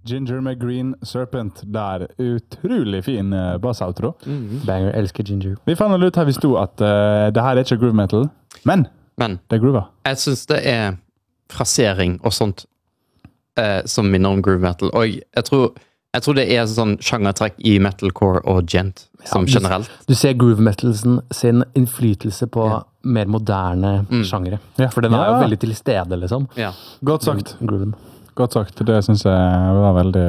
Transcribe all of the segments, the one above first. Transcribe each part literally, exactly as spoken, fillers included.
Ginger med Green Serpent der. Utrolig fin uh, bass-outro. Mm. Banger, elsker Ginger. Vi fant ut her vi sto at uh, det her er ikke groove metal, men, men det er groover. Jeg synes det er frasering og sånt uh, som minner om groove metal. Og jeg tror, jeg tror det er sånn sjangertrekk i metalcore og gent, som ja, generelt. Du, du ser groove metalsen sin innflytelse på ja. mer moderne mm. sjangere. Ja. For den er ja. jo veldig til stede, liksom. Ja. Godt sagt. Grooven. Godt sagt, det synes jeg var veldig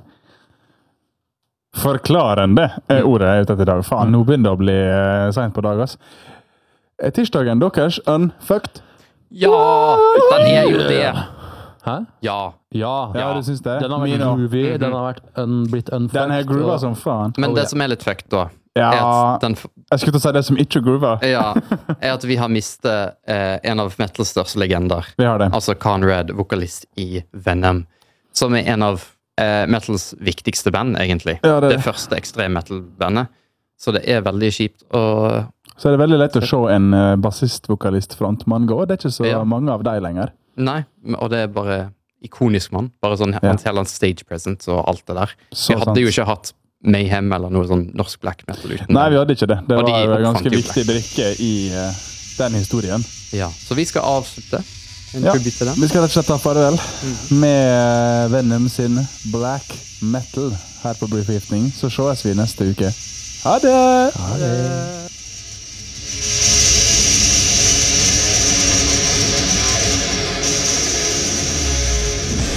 forklarende er ordet jeg er ute etter i dag. Faen, nå begynner det å bli uh, sent på dag, ass. Er tirsdagen deres unfucked? Ja, den er jo det. Hæ? Ja. Ja, ja, du synes det? Den har vært groovy, mm-hmm. den har vært un, blitt unfucked. Den er groova som faen. Men det som er litt fucked da, ja, er at den... Jeg skulle til å si det som ikke groover. Ja, er at vi har mistet eh, en av metals største legender. Vi har det. Altså Conrad, vokalist i Venom, som er en av eh, metals viktigste band, egentlig. Ja, det, det første ekstrem metal-bandet. Så det er veldig kjipt å... Så er det veldig lett å se en uh, bassist-vokalist-frontmann gå. Det er ikke så ja. mange av dem lenger. Nei, og det er bare ikonisk mann. Bare sånn, ja. hans hele stage presence og alt det der. Så vi hadde sant. jo ikke hatt Mayhem eller noe sånn norsk black metal uten. Nei, vi hadde ikke det. Det og var de en ganske viktig brikke i uh, den historien. Ja, så vi skal avslutte en ja. tribute til den. Vi skal rett og slett ta farvel mm. med Venom sin black metal her på Blueforgiftning. Så ses vi neste uke. Ha det! Ha det!